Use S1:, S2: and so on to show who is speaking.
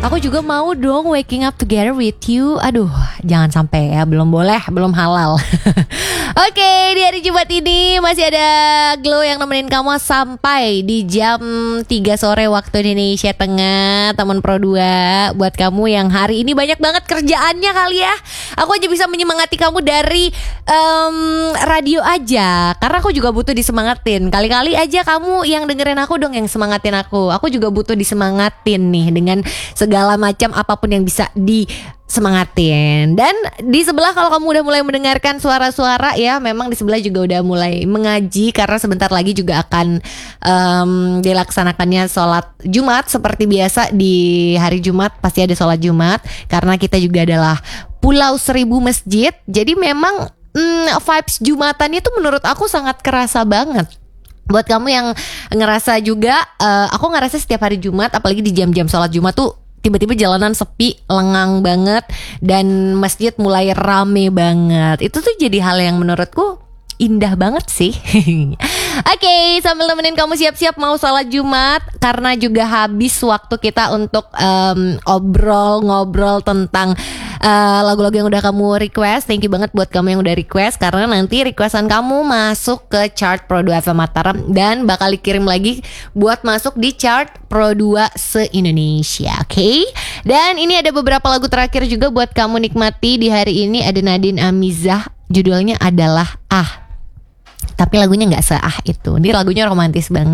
S1: Aku juga mau dong waking up together with you. Aduh, jangan sampai ya, belum boleh, belum halal. Oke, di hari Jumat ini masih ada Glow yang nemenin kamu sampai di jam 3 sore waktu Indonesia Tengah. Teman Pro 2, buat kamu yang hari ini banyak banget kerjaannya kali ya, aku aja bisa menyemangati kamu dari radio aja, karena aku juga butuh disemangatin. Kali-kali aja kamu yang dengerin aku dong yang semangatin aku. Aku juga butuh disemangatin nih dengan segala macam apapun yang bisa disemangatin. Dan di sebelah kalau kamu udah mulai mendengarkan suara-suara ya, memang di sebelah juga udah mulai mengaji, karena sebentar lagi juga akan dilaksanakannya sholat Jumat. Seperti biasa di hari Jumat pasti ada sholat Jumat, karena kita juga adalah Pulau Seribu Masjid. Jadi memang vibes Jumatan itu menurut aku sangat kerasa banget. Buat kamu yang ngerasa juga, aku ngerasa setiap hari Jumat, apalagi di jam-jam sholat Jumat tuh tiba-tiba jalanan sepi, lengang banget, dan masjid mulai rame banget. Itu tuh jadi hal yang menurutku indah banget sih. Oke, sambil nemenin kamu siap-siap mau sholat Jumat, karena juga habis waktu kita untuk ngobrol tentang lagu-lagu yang udah kamu request. Thank you banget buat kamu yang udah request, karena nanti requestan kamu masuk ke chart Pro 2 FM Mataram dan bakal dikirim lagi buat masuk di chart Pro 2 se-Indonesia. Oke? Dan ini ada beberapa lagu terakhir juga buat kamu nikmati di hari ini. Ada Nadine Amizah, judulnya adalah tapi lagunya gak se-ah itu. Ini lagunya romantis banget.